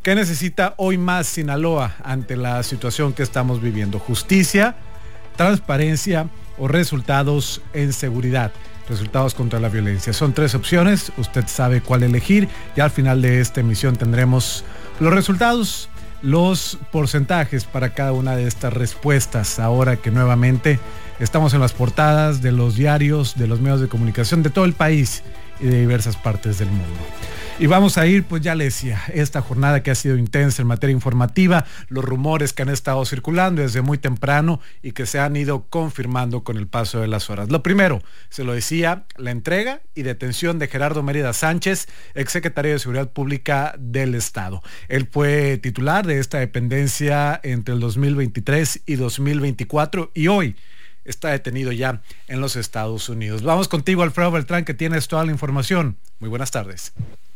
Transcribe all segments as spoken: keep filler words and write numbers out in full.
¿Qué necesita hoy más Sinaloa ante la situación que estamos viviendo? ¿Justicia, transparencia o resultados en seguridad? Resultados contra la violencia. Son tres opciones, usted sabe cuál elegir y al final de esta emisión tendremos los resultados, los porcentajes para cada una de estas respuestas, ahora que nuevamente estamos en las portadas de los diarios, de los medios de comunicación de todo el país y de diversas partes del mundo. Y vamos a ir, pues ya le decía, esta jornada que ha sido intensa en materia informativa, los rumores que han estado circulando desde muy temprano y que se han ido confirmando con el paso de las horas. Lo primero, se lo decía, la entrega y detención de Gerardo Mérida Sánchez, exsecretario de Seguridad Pública del Estado. Él fue titular de esta dependencia entre el dos mil veintitrés y dos mil veinticuatro y hoy está detenido ya en los Estados Unidos. Vamos contigo, Alfredo Beltrán, que tienes toda la información. Muy buenas tardes.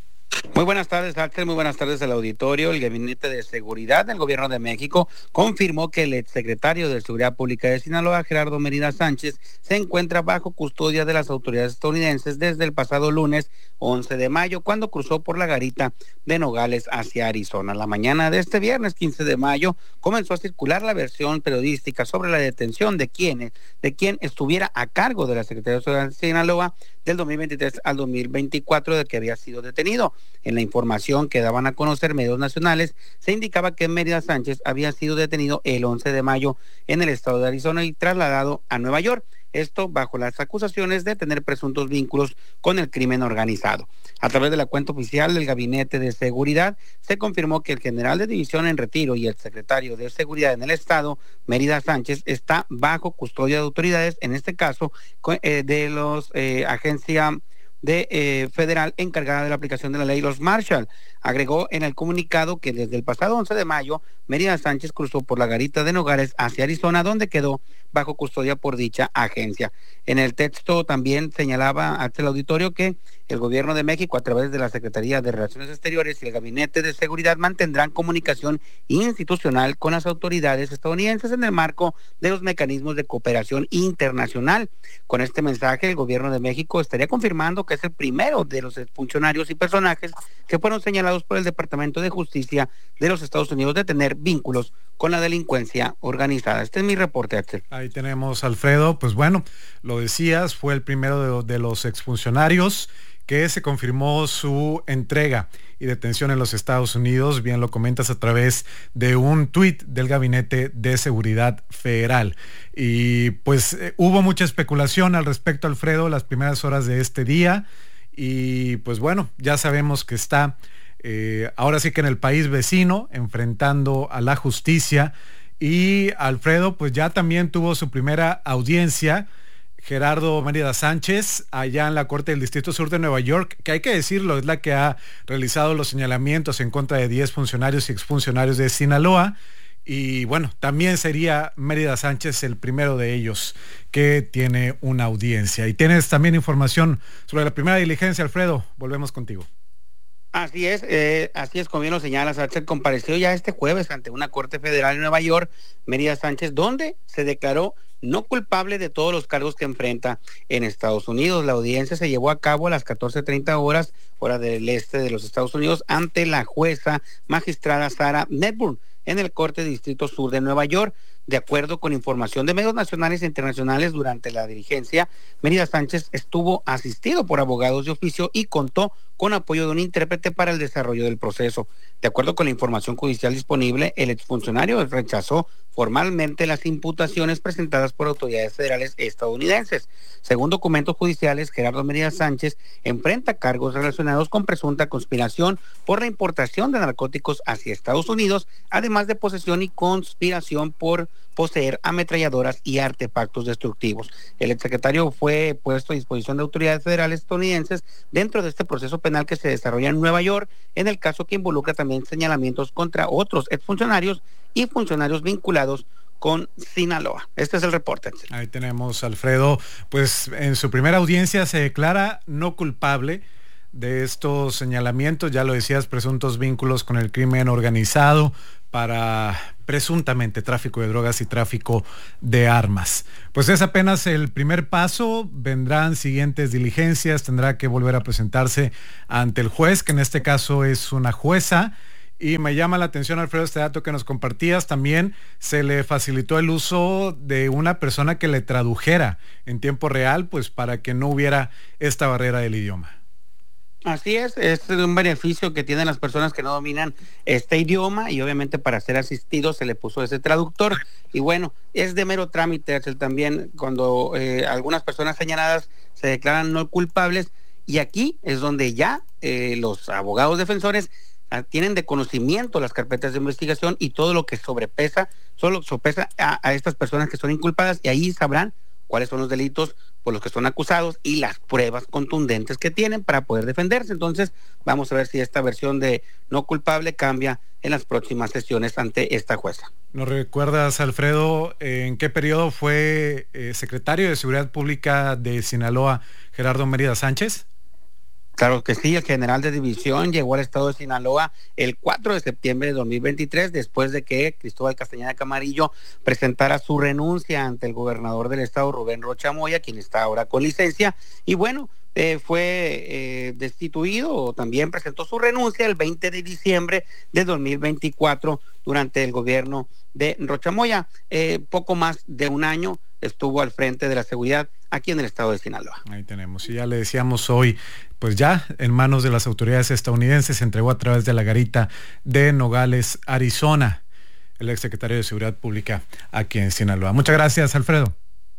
Muy buenas tardes, Axel. Muy buenas tardes al auditorio. El Gabinete de Seguridad del Gobierno de México confirmó que el exsecretario de Seguridad Pública de Sinaloa, Gerardo Mérida Sánchez, se encuentra bajo custodia de las autoridades estadounidenses desde el pasado lunes once de mayo, cuando cruzó por la garita de Nogales hacia Arizona. La mañana de este viernes quince de mayo comenzó a circular la versión periodística sobre la detención de quien, de quien estuviera a cargo de la Secretaría de Seguridad de Sinaloa del dos mil veintitrés al dos mil veinticuatro, de que había sido detenido. En la información que daban a conocer medios nacionales, se indicaba que Mérida Sánchez había sido detenido el once de mayo en el estado de Arizona y trasladado a Nueva York. Esto bajo las acusaciones de tener presuntos vínculos con el crimen organizado. A través de la cuenta oficial del Gabinete de Seguridad, se confirmó que el general de división en retiro y el secretario de Seguridad en el Estado, Mérida Sánchez, está bajo custodia de autoridades, en este caso eh, de los eh, agencia de eh, federal encargada de la aplicación de la ley, los Marshall. Agregó en el comunicado que desde el pasado once de mayo, Mérida Sánchez cruzó por la garita de Nogales hacia Arizona, donde quedó bajo custodia por dicha agencia. En el texto también señalaba ante el auditorio que el Gobierno de México, a través de la Secretaría de Relaciones Exteriores y el Gabinete de Seguridad, mantendrán comunicación institucional con las autoridades estadounidenses en el marco de los mecanismos de cooperación internacional. Con este mensaje, el Gobierno de México estaría confirmando que es el primero de los funcionarios y personajes que fueron señalados por el Departamento de Justicia de los Estados Unidos de tener vínculos con la delincuencia organizada. Este es mi reporte, Axel. Ahí tenemos, Alfredo. Pues bueno, lo decías, fue el primero de, de los exfuncionarios que se confirmó su entrega y detención en los Estados Unidos. Bien lo comentas a través de un tuit del Gabinete de Seguridad Federal. Y pues eh, hubo mucha especulación al respecto, Alfredo, las primeras horas de este día. Y pues bueno, ya sabemos que está eh, ahora sí que en el país vecino, enfrentando a la justicia. Y Alfredo, pues ya también tuvo su primera audiencia, Gerardo Mérida Sánchez, allá en la Corte del Distrito Sur de Nueva York, que hay que decirlo, es la que ha realizado los señalamientos en contra de diez funcionarios y exfuncionarios de Sinaloa. Y bueno, también sería Mérida Sánchez el primero de ellos que tiene una audiencia. Y tienes también información sobre la primera diligencia, Alfredo. Volvemos contigo. Así es, eh, así es como bien lo señalas, Axel. Compareció ya este jueves ante una corte federal en Nueva York, Mérida Sánchez, donde se declaró no culpable de todos los cargos que enfrenta en Estados Unidos. La audiencia se llevó a cabo a las catorce treinta horas, hora del este de los Estados Unidos, ante la jueza magistrada Sarah Medburn en el Corte Distrito Sur de Nueva York. De acuerdo con información de medios nacionales e internacionales, durante la diligencia, Mérida Sánchez estuvo asistido por abogados de oficio y contó con apoyo de un intérprete para el desarrollo del proceso. De acuerdo con la información judicial disponible, el exfuncionario rechazó formalmente las imputaciones presentadas por autoridades federales estadounidenses. Según documentos judiciales, Gerardo Mérida Sánchez enfrenta cargos relacionados con presunta conspiración por la importación de narcóticos hacia Estados Unidos, además de posesión y conspiración por poseer ametralladoras y artefactos destructivos. El exsecretario fue puesto a disposición de autoridades federales estadounidenses dentro de este proceso penal que se desarrolla en Nueva York, en el caso que involucra también señalamientos contra otros exfuncionarios y funcionarios vinculados con Sinaloa. Este es el reporte. Ahí tenemos, Alfredo. Pues en su primera audiencia se declara no culpable de estos señalamientos, ya lo decías, presuntos vínculos con el crimen organizado para presuntamente tráfico de drogas y tráfico de armas. Pues es apenas el primer paso, vendrán siguientes diligencias, tendrá que volver a presentarse ante el juez, que en este caso es una jueza, Y me llama la atención, Alfredo, este dato que nos compartías. También se le facilitó el uso de una persona que le tradujera en tiempo real, pues para que no hubiera esta barrera del idioma. Así es, es un beneficio que tienen las personas que no dominan este idioma, y obviamente para ser asistido se le puso ese traductor. Y bueno, es de mero trámite, Axel, también cuando eh, algunas personas señaladas se declaran no culpables, y aquí es donde ya eh, los abogados defensores tienen de conocimiento las carpetas de investigación y todo lo que sobrepesa, solo sopesa a, a estas personas que son inculpadas, y ahí sabrán cuáles son los delitos por los que son acusados y las pruebas contundentes que tienen para poder defenderse. Entonces, vamos a ver si esta versión de no culpable cambia en las próximas sesiones ante esta jueza. ¿Nos recuerdas, Alfredo, en qué periodo fue eh, secretario de Seguridad Pública de Sinaloa, Gerardo Mérida Sánchez? Claro que sí, el general de división llegó al estado de Sinaloa el cuatro de septiembre de dos mil veintitrés, después de que Cristóbal Castañeda Camarillo presentara su renuncia ante el gobernador del estado, Rubén Rocha Moya, quien está ahora con licencia, y bueno, eh, fue eh, destituido, o también presentó su renuncia el veinte de diciembre de dos mil veinticuatro durante el gobierno de Rocha Moya. Eh, poco más de un año estuvo al frente de la seguridad aquí en el estado de Sinaloa. Ahí tenemos, y ya le decíamos hoy, pues ya en manos de las autoridades estadounidenses se entregó a través de la garita de Nogales, Arizona, el exsecretario de Seguridad Pública aquí en Sinaloa. Muchas gracias, Alfredo.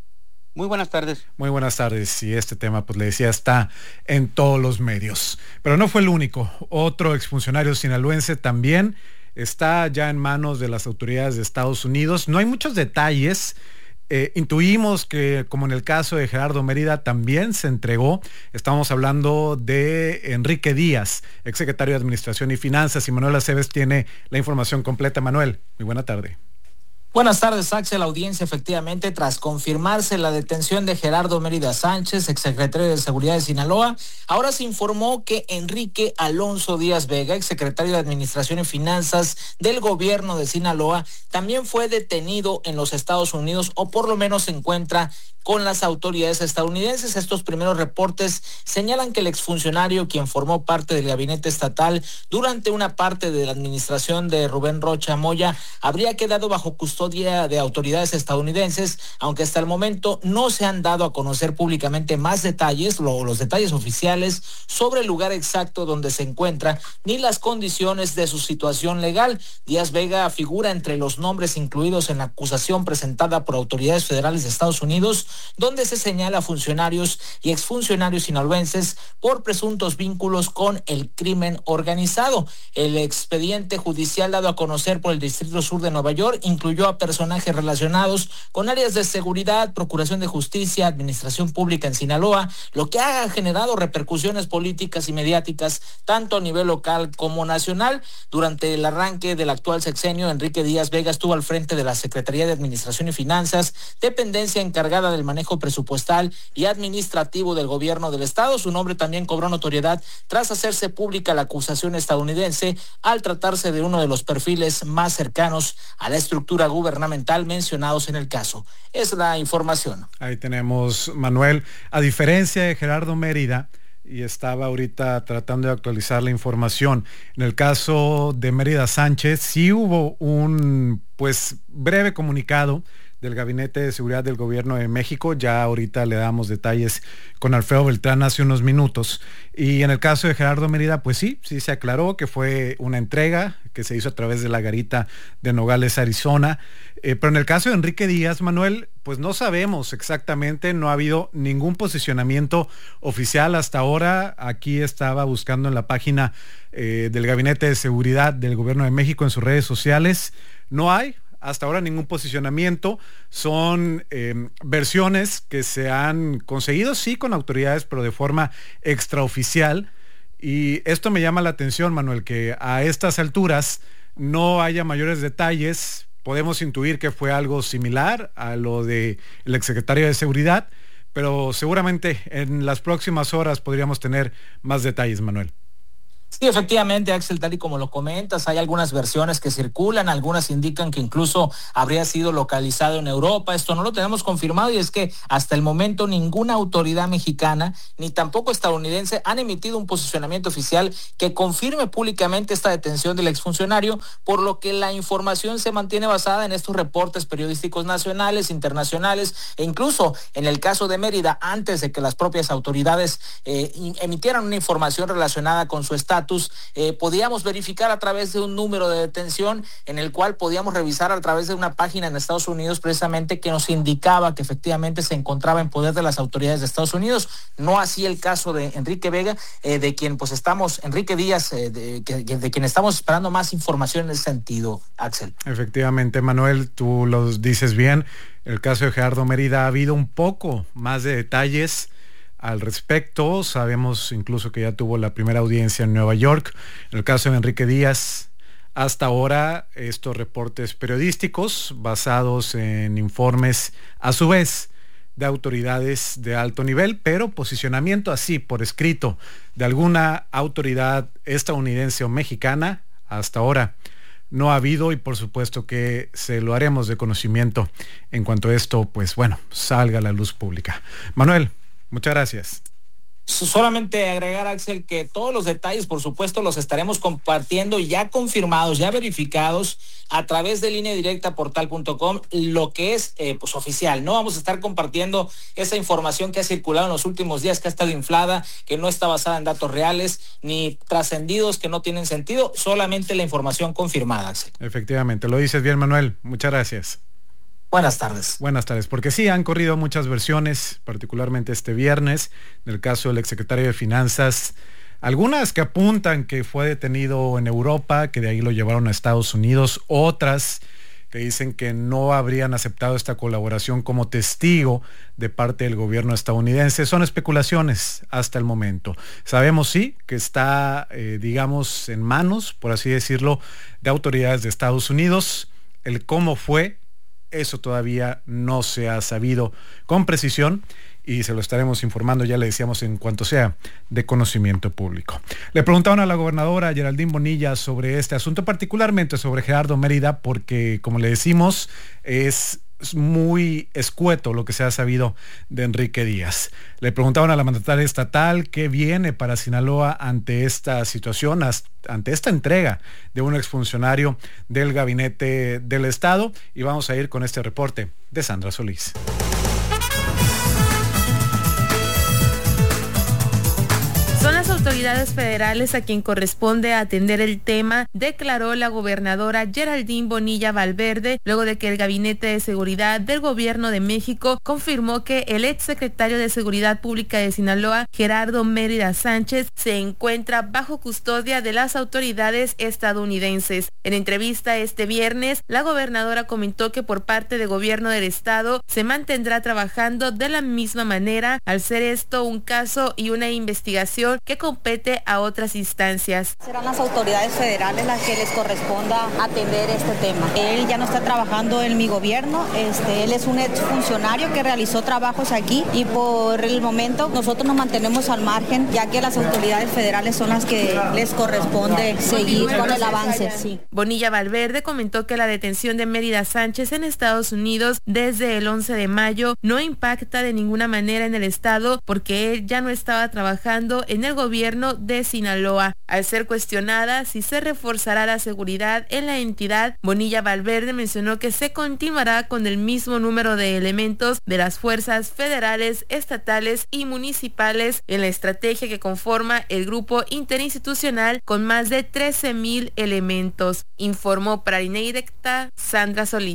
Muy buenas tardes. Muy buenas tardes, y este tema, pues le decía, está en todos los medios. Pero no fue el único. Otro exfuncionario sinaloense también está ya en manos de las autoridades de Estados Unidos. No hay muchos detalles. Eh, intuimos que, como en el caso de Gerardo Mérida, también se entregó. Estamos hablando de Enrique Díaz, exsecretario de Administración y Finanzas, y Manuel Aceves tiene la información completa. Manuel, muy buena tarde. Buenas tardes, Axel. La audiencia, efectivamente, tras confirmarse la detención de Gerardo Mérida Sánchez, exsecretario de Seguridad de Sinaloa, ahora se informó que Enrique Alonso Díaz Vega, exsecretario de Administración y Finanzas del gobierno de Sinaloa, también fue detenido en los Estados Unidos, o por lo menos se encuentra con las autoridades estadounidenses. Estos primeros reportes señalan que el exfuncionario, quien formó parte del gabinete estatal durante una parte de la administración de Rubén Rocha Moya, habría quedado bajo custodia de autoridades estadounidenses, aunque hasta el momento no se han dado a conocer públicamente más detalles, lo, los detalles oficiales sobre el lugar exacto donde se encuentra, ni las condiciones de su situación legal. Díaz Vega figura entre los nombres incluidos en la acusación presentada por autoridades federales de Estados Unidos, donde se señala a funcionarios y exfuncionarios sinaloenses por presuntos vínculos con el crimen organizado. El expediente judicial dado a conocer por el Distrito Sur de Nueva York incluyó a personajes relacionados con áreas de seguridad, procuración de justicia, administración pública en Sinaloa, lo que ha generado repercusiones políticas y mediáticas tanto a nivel local como nacional. Durante el arranque del actual sexenio, Enrique Díaz Vega estuvo al frente de la Secretaría de Administración y Finanzas, dependencia encargada de el manejo presupuestal y administrativo del gobierno del estado. Su nombre también cobró notoriedad tras hacerse pública la acusación estadounidense, al tratarse de uno de los perfiles más cercanos a la estructura gubernamental mencionados en el caso. Es la información. Ahí tenemos, Manuel. A diferencia de Gerardo Mérida, y estaba ahorita tratando de actualizar la información, en el caso de Mérida Sánchez sí hubo un pues breve comunicado del Gabinete de Seguridad del Gobierno de México. Ya ahorita le damos detalles con Alfredo Beltrán hace unos minutos. Y en el caso de Gerardo Mérida, pues sí, sí se aclaró que fue una entrega que se hizo a través de la garita de Nogales, Arizona. Eh, pero en el caso de Enrique Díaz, Manuel, pues no sabemos exactamente, no ha habido ningún posicionamiento oficial hasta ahora. Aquí estaba buscando en la página eh, del Gabinete de Seguridad del Gobierno de México en sus redes sociales. No hay hasta ahora ningún posicionamiento. Son eh, versiones que se han conseguido, sí, con autoridades, pero de forma extraoficial. Y esto me llama la atención, Manuel, que a estas alturas no haya mayores detalles. Podemos intuir que fue algo similar a lo del exsecretario de Seguridad, pero seguramente en las próximas horas podríamos tener más detalles, Manuel. Sí, efectivamente, Axel, tal y como lo comentas, hay algunas versiones que circulan, algunas indican que incluso habría sido localizado en Europa. Esto no lo tenemos confirmado y es que hasta el momento ninguna autoridad mexicana ni tampoco estadounidense han emitido un posicionamiento oficial que confirme públicamente esta detención del exfuncionario, por lo que la información se mantiene basada en estos reportes periodísticos nacionales, internacionales e incluso en el caso de Mérida, antes de que las propias autoridades eh, emitieran una información relacionada con su estatus. Eh, podíamos verificar a través de un número de detención en el cual podíamos revisar a través de una página en Estados Unidos precisamente que nos indicaba que efectivamente se encontraba en poder de las autoridades de Estados Unidos. No así el caso de Enrique Vega, eh, de quien pues estamos, Enrique Díaz, eh, de, de, de quien estamos esperando más información en ese sentido, Axel. Efectivamente, Manuel, tú lo dices bien. El caso de Gerardo Mérida ha habido un poco más de detalles al respecto. Sabemos incluso que ya tuvo la primera audiencia en Nueva York. En el caso de Enrique Díaz, hasta ahora estos reportes periodísticos basados en informes a su vez de autoridades de alto nivel, pero posicionamiento así por escrito de alguna autoridad estadounidense o mexicana hasta ahora no ha habido, y por supuesto que se lo haremos de conocimiento en cuanto esto, pues bueno, salga a la luz pública. Manuel, muchas gracias. Solamente agregar, Axel, que todos los detalles, por supuesto, los estaremos compartiendo ya confirmados, ya verificados a través de línea directa portal punto com, lo que es eh, pues oficial. No vamos a estar compartiendo esa información que ha circulado en los últimos días, que ha estado inflada, que no está basada en datos reales, ni trascendidos que no tienen sentido, solamente la información confirmada, Axel. Efectivamente, lo dices bien, Manuel. Muchas gracias. Buenas tardes. Buenas tardes, porque sí, han corrido muchas versiones, particularmente este viernes, en el caso del exsecretario de Finanzas, algunas que apuntan que fue detenido en Europa, que de ahí lo llevaron a Estados Unidos, otras que dicen que no habrían aceptado esta colaboración como testigo de parte del gobierno estadounidense. Son especulaciones hasta el momento. Sabemos sí que está, eh, digamos, en manos, por así decirlo, de autoridades de Estados Unidos. El cómo fue, eso todavía no se ha sabido con precisión y se lo estaremos informando, ya le decíamos, en cuanto sea de conocimiento público. Le preguntaban a la gobernadora Geraldine Bonilla sobre este asunto, particularmente sobre Gerardo Mérida, porque, como le decimos, es muy escueto lo que se ha sabido de Enrique Díaz. Le preguntaban a la mandataria estatal qué viene para Sinaloa ante esta situación, ante esta entrega de un exfuncionario del gabinete del Estado, y vamos a ir con este reporte de Sandra Solís. Son las autoridades federales a quien corresponde atender el tema, declaró la gobernadora Geraldine Bonilla Valverde, luego de que el Gabinete de Seguridad del Gobierno de México confirmó que el exsecretario de Seguridad Pública de Sinaloa, Gerardo Mérida Sánchez, se encuentra bajo custodia de las autoridades estadounidenses. En entrevista este viernes, la gobernadora comentó que por parte del Gobierno del Estado se mantendrá trabajando de la misma manera, al ser esto un caso y una investigación que compete a otras instancias. Serán las autoridades federales las que les corresponda atender este tema. Él ya no está trabajando en mi gobierno, este, él es un exfuncionario que realizó trabajos aquí y por el momento nosotros nos mantenemos al margen, ya que las autoridades federales son las que les corresponde seguir con el avance. Sí. Bonilla Valverde comentó que la detención de Mérida Sánchez en Estados Unidos desde el once de mayo no impacta de ninguna manera en el estado porque él ya no estaba trabajando en el gobierno de Sinaloa. Al ser cuestionada si se reforzará la seguridad en la entidad, Bonilla Valverde mencionó que se continuará con el mismo número de elementos de las fuerzas federales, estatales y municipales en la estrategia que conforma el grupo interinstitucional con más de trece mil elementos, informó para Línea Directa Sandra Solís.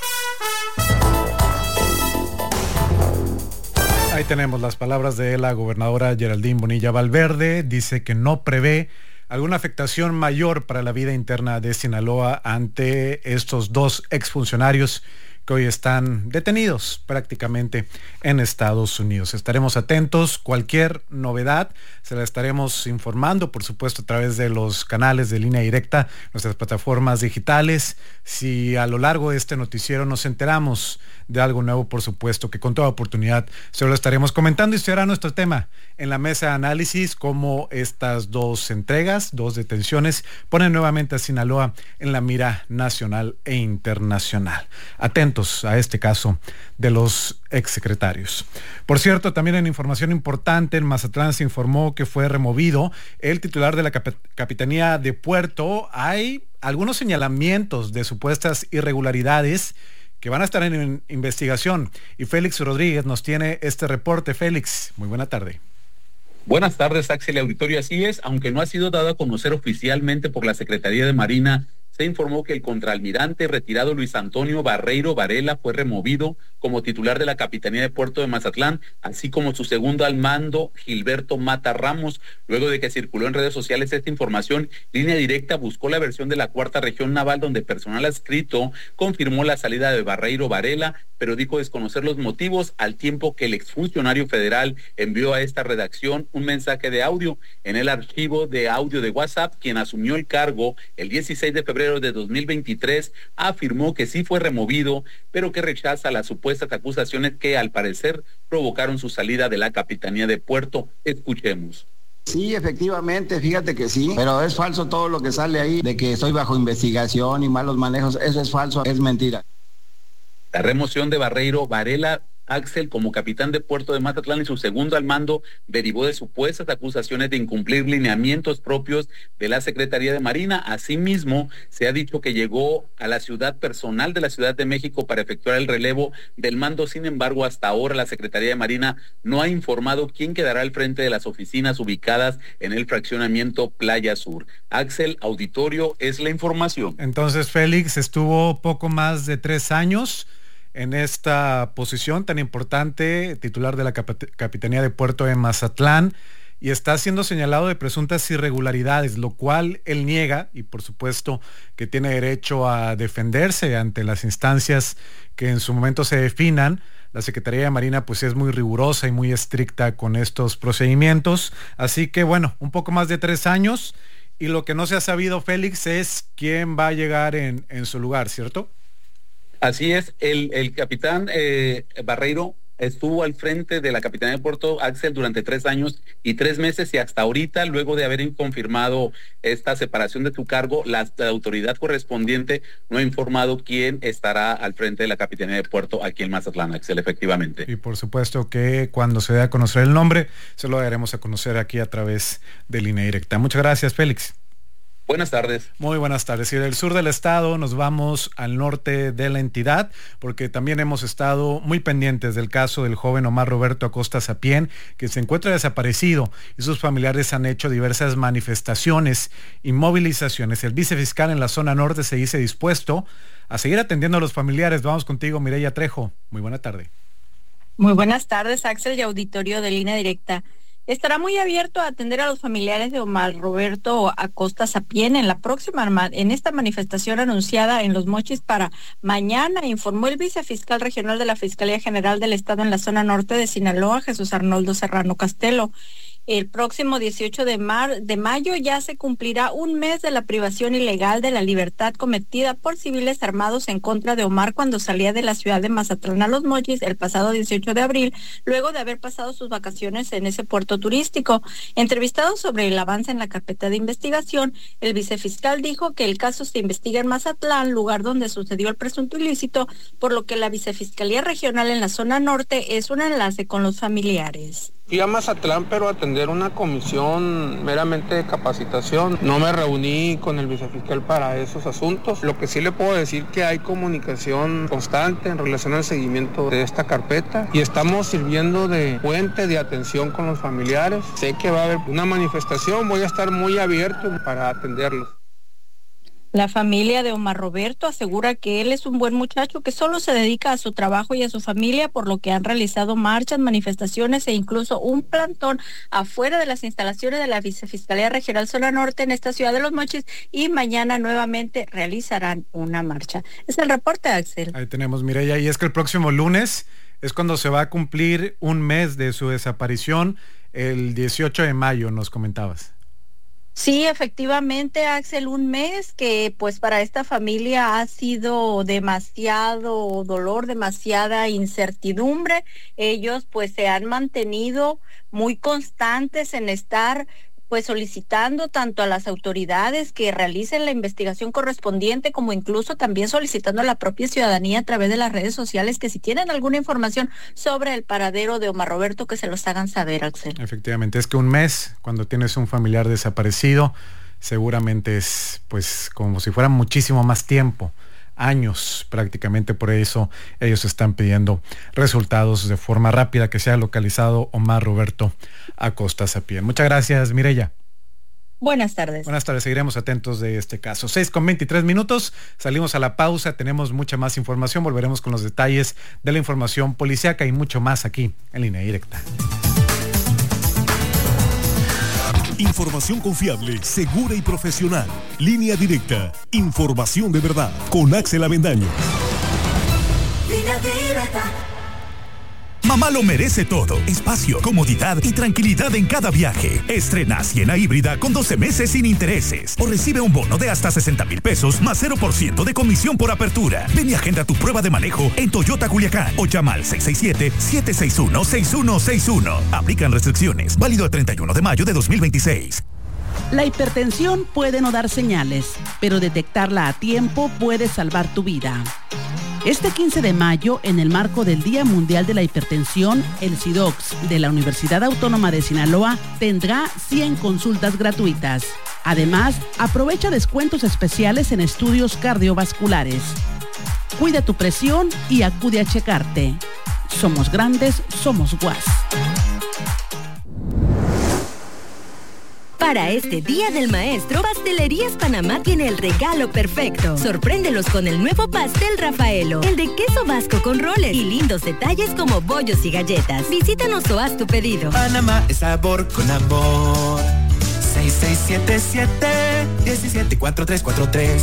Ahí tenemos las palabras de la gobernadora Geraldine Bonilla Valverde. Dice que no prevé alguna afectación mayor para la vida interna de Sinaloa ante estos dos exfuncionarios que hoy están detenidos prácticamente en Estados Unidos. Estaremos atentos, cualquier novedad se la estaremos informando, por supuesto, a través de los canales de Línea Directa, nuestras plataformas digitales. Si a lo largo de este noticiero nos enteramos de algo nuevo, por supuesto que con toda oportunidad se lo estaremos comentando, y será nuestro tema en la mesa de análisis, cómo estas dos entregas, dos detenciones, ponen nuevamente a Sinaloa en la mira nacional e internacional. Atentos a este caso de los exsecretarios. Por cierto, también en información importante, en Mazatlán se informó que fue removido el titular de la cap- Capitanía de Puerto. Hay algunos señalamientos de supuestas irregularidades que van a estar en investigación, y Félix Rodríguez nos tiene este reporte. Félix, muy buena tarde. Buenas tardes, Axel y auditorio. Así es, aunque no ha sido dado a conocer oficialmente por la Secretaría de Marina, se informó que el contraalmirante retirado Luis Antonio Barreiro Varela fue removido como titular de la Capitanía de Puerto de Mazatlán, así como su segundo al mando, Gilberto Mata Ramos. Luego de que circuló en redes sociales esta información, Línea Directa buscó la versión de la Cuarta Región Naval, donde personal adscrito confirmó la salida de Barreiro Varela, pero dijo desconocer los motivos, al tiempo que el exfuncionario federal envió a esta redacción un mensaje de audio en el archivo de audio de WhatsApp. Quien asumió el cargo el dieciséis de febrero de dos mil veintitrés afirmó que sí fue removido, pero que rechaza las supuestas acusaciones que al parecer provocaron su salida de la Capitanía de Puerto. Escuchemos. Sí, efectivamente, fíjate que sí, pero es falso todo lo que sale ahí de que estoy bajo investigación y malos manejos. Eso es falso, es mentira. La remoción de Barreiro Varela, Axel, como capitán de Puerto de Mazatlán y su segundo al mando, derivó de supuestas acusaciones de incumplir lineamientos propios de la Secretaría de Marina. Asimismo, se ha dicho que llegó a la ciudad personal de la Ciudad de México para efectuar el relevo del mando. Sin embargo, hasta ahora la Secretaría de Marina no ha informado quién quedará al frente de las oficinas ubicadas en el fraccionamiento Playa Sur. Axel, auditorio, es la información. Entonces, Félix estuvo poco más de tres años en esta posición tan importante, titular de la Cap- Capitanía de Puerto de Mazatlán, y está siendo señalado de presuntas irregularidades, lo cual él niega, y por supuesto que tiene derecho a defenderse ante las instancias que en su momento se definan. La Secretaría de Marina pues es muy rigurosa y muy estricta con estos procedimientos, así que bueno, un poco más de tres años, y lo que no se ha sabido, Félix, es quién va a llegar en, en su lugar, ¿cierto? Así es, el, el capitán eh, Barreiro estuvo al frente de la Capitanía de Puerto, Axel, durante tres años y tres meses, y hasta ahorita, luego de haber confirmado esta separación de su cargo, la, la autoridad correspondiente no ha informado quién estará al frente de la Capitanía de Puerto aquí en Mazatlán, Axel, efectivamente. Y por supuesto que cuando se dé a conocer el nombre, se lo daremos a conocer aquí a través de Línea Directa. Muchas gracias, Félix. Buenas tardes. Muy buenas tardes. Y del sur del estado nos vamos al norte de la entidad, porque también hemos estado muy pendientes del caso del joven Omar Roberto Acosta Sapien, que se encuentra desaparecido, y sus familiares han hecho diversas manifestaciones y movilizaciones. El vicefiscal en la zona norte se dice dispuesto a seguir atendiendo a los familiares. Vamos contigo, Mireya Trejo. Muy buena tarde. Muy buenas tardes, Axel y auditorio de Línea Directa. Estará muy abierto a atender a los familiares de Omar Roberto Acosta Sapien en la próxima en esta manifestación anunciada en Los Mochis para mañana, informó el vicefiscal regional de la Fiscalía General del Estado en la zona norte de Sinaloa, Jesús Arnoldo Serrano Castelo. El próximo dieciocho de, mar, de mayo ya se cumplirá un mes de la privación ilegal de la libertad cometida por civiles armados en contra de Omar cuando salía de la ciudad de Mazatlán a Los Mochis el pasado dieciocho de abril, luego de haber pasado sus vacaciones en ese puerto turístico. Entrevistado sobre el avance en la carpeta de investigación, el vicefiscal dijo que el caso se investiga en Mazatlán, lugar donde sucedió el presunto ilícito, por lo que la vicefiscalía regional en la zona norte es un enlace con los familiares. Fui a Mazatlán, pero a atender una comisión meramente de capacitación. No me reuní con el vicefiscal para esos asuntos. Lo que sí le puedo decir que hay comunicación constante en relación al seguimiento de esta carpeta y estamos sirviendo de puente de atención con los familiares. Sé que va a haber una manifestación, voy a estar muy abierto para atenderlos. La familia de Omar Roberto asegura que él es un buen muchacho que solo se dedica a su trabajo y a su familia, por lo que han realizado marchas, manifestaciones e incluso un plantón afuera de las instalaciones de la Vicefiscalía Regional Zona Norte en esta ciudad de Los Mochis, y mañana nuevamente realizarán una marcha. Es el reporte, Axel. Ahí tenemos, Mireya, y es que el próximo lunes es cuando se va a cumplir un mes de su desaparición, el dieciocho de mayo, nos comentabas. Sí, efectivamente, Axel, un mes que pues para esta familia ha sido demasiado dolor, demasiada incertidumbre. Ellos pues se han mantenido muy constantes en estar pues solicitando tanto a las autoridades que realicen la investigación correspondiente, como incluso también solicitando a la propia ciudadanía a través de las redes sociales que si tienen alguna información sobre el paradero de Omar Roberto, que se los hagan saber, Axel. Efectivamente, es que un mes, cuando tienes un familiar desaparecido, seguramente es pues como si fuera muchísimo más tiempo, años prácticamente. Por eso ellos están pidiendo resultados de forma rápida, que sea localizado Omar Roberto Acosta Sapien. Muchas gracias, Mireya. Buenas tardes. Buenas tardes, seguiremos atentos de este caso. seis con veintitrés minutos, salimos a la pausa, tenemos mucha más información, volveremos con los detalles de la información policíaca y mucho más aquí en Línea Directa. Información confiable, segura y profesional. Línea Directa. Información de verdad. Con Axel Avendaño. Línea Directa. Mamá lo merece todo. Espacio, comodidad y tranquilidad en cada viaje. Estrena Siena híbrida con doce meses sin intereses. O recibe un bono de hasta sesenta mil pesos más cero por ciento de comisión por apertura. Ven y agenda tu prueba de manejo en Toyota Culiacán o llama al seis seis siete, siete seis uno, seis uno seis uno. Aplican restricciones. Válido el treinta y uno de mayo de dos mil veintiséis. La hipertensión puede no dar señales, pero detectarla a tiempo puede salvar tu vida. Este quince de mayo, en el marco del Día Mundial de la Hipertensión, el SIDOX de la Universidad Autónoma de Sinaloa tendrá cien consultas gratuitas. Además, aprovecha descuentos especiales en estudios cardiovasculares. Cuida tu presión y acude a checarte. Somos grandes, somos U A S. Para este Día del Maestro, Pastelerías Panamá tiene el regalo perfecto. Sorpréndelos con el nuevo pastel Rafaelo, el de queso vasco con roles y lindos detalles como bollos y galletas. Visítanos o haz tu pedido. Panamá es sabor con amor. seis seis siete siete, uno siete cuatro tres cuatro tres.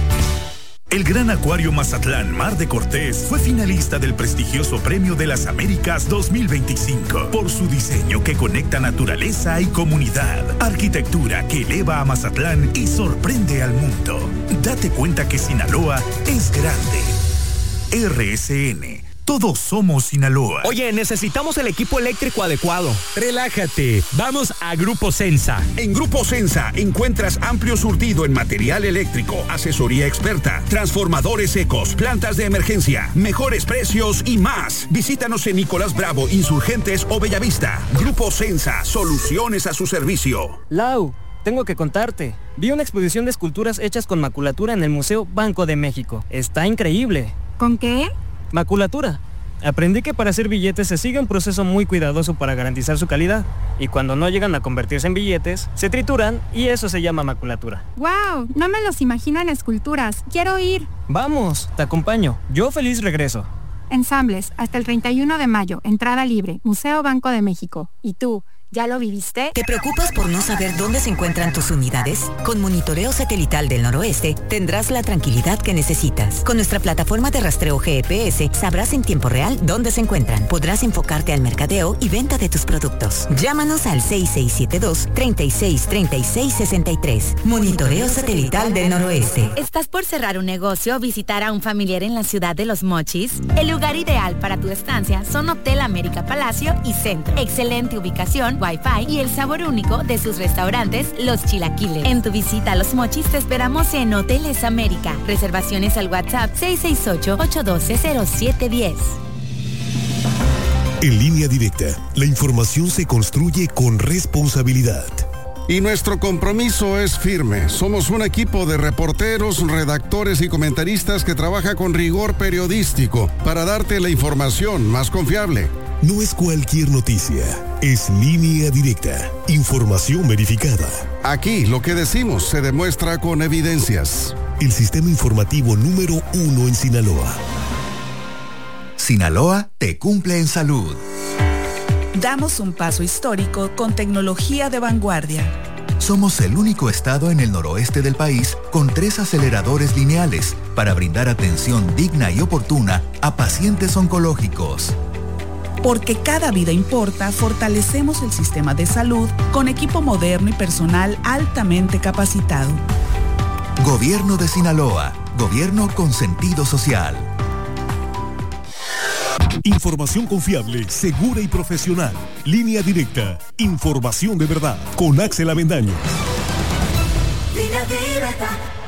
El Gran Acuario Mazatlán Mar de Cortés fue finalista del prestigioso Premio de las Américas dos mil veinticinco por su diseño que conecta naturaleza y comunidad, arquitectura que eleva a Mazatlán y sorprende al mundo. Date cuenta que Sinaloa es grande. R S N. Todos somos Sinaloa. Oye, necesitamos el equipo eléctrico adecuado. Relájate, vamos a Grupo Sensa. En Grupo Sensa encuentras amplio surtido en material eléctrico, asesoría experta, transformadores secos, plantas de emergencia, mejores precios y más. Visítanos en Nicolás Bravo, Insurgentes o Bellavista. Grupo Sensa, soluciones a su servicio. Lau, tengo que contarte. Vi una exposición de esculturas hechas con maculatura en el Museo Banco de México. Está increíble. ¿Con qué? Maculatura. Aprendí que para hacer billetes se sigue un proceso muy cuidadoso para garantizar su calidad. Y cuando no llegan a convertirse en billetes, se trituran y eso se llama maculatura. ¡Wow! No me los imagino en esculturas. Quiero ir. Vamos, te acompaño. Yo feliz regreso. Ensambles, hasta el treinta y uno de mayo. Entrada libre. Museo Banco de México. ¿Y tú? ¿Ya lo viviste? ¿Te preocupas por no saber dónde se encuentran tus unidades? Con Monitoreo Satelital del Noroeste tendrás la tranquilidad que necesitas. Con nuestra plataforma de rastreo G P S sabrás en tiempo real dónde se encuentran. Podrás enfocarte al mercadeo y venta de tus productos. Llámanos al seis seis siete dos, tres seis tres seis seis tres. Monitoreo Satelital del Noroeste. ¿Estás por cerrar un negocio o visitar a un familiar en la ciudad de Los Mochis? El lugar ideal para tu estancia son Hotel América Palacio y Centro. Excelente ubicación, Wi-Fi y el sabor único de sus restaurantes, Los Chilaquiles. En tu visita a Los Mochis te esperamos en Hoteles América. Reservaciones al WhatsApp seis seis ocho, ocho uno dos, cero siete uno cero. En Línea Directa, la información se construye con responsabilidad. Y nuestro compromiso es firme. Somos un equipo de reporteros, redactores y comentaristas que trabaja con rigor periodístico para darte la información más confiable. No es cualquier noticia, es Línea Directa, información verificada. Aquí lo que decimos se demuestra con evidencias. el sistema informativo número uno en Sinaloa. Sinaloa te cumple en salud. Damos un paso histórico con tecnología de vanguardia. Somos el único estado en el noroeste del país con tres aceleradores lineales para brindar atención digna y oportuna a pacientes oncológicos. Porque cada vida importa, fortalecemos el sistema de salud con equipo moderno y personal altamente capacitado. Gobierno de Sinaloa, gobierno con sentido social. Información confiable, segura y profesional. Línea directa. Información de verdad. Con Axel Avendaño. Línea directa.